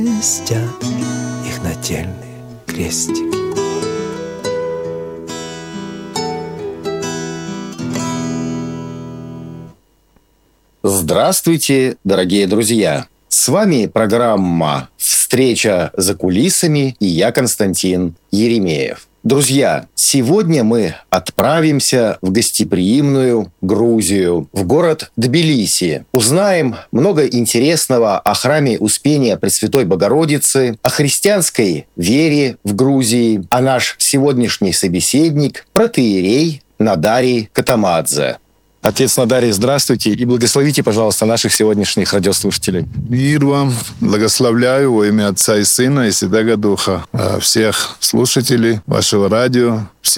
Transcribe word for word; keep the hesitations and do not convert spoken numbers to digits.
Блестят их нательные крестики. Здравствуйте, дорогие друзья! С вами программа «Встреча за кулисами» и я, Константин Еремеев. Друзья, сегодня мы отправимся в гостеприимную Грузию, в город Тбилиси. Узнаем много интересного о храме Успения Пресвятой Богородицы, о христианской вере в Грузии, а наш сегодняшний собеседник – протоиерей Надарий Катамадзе. Отец Надарий, здравствуйте и благословите, пожалуйста, наших сегодняшних радиослушателей. Мир вам, благословляю во имя Отца и Сына и Святаго Духа всех слушателей вашего радио.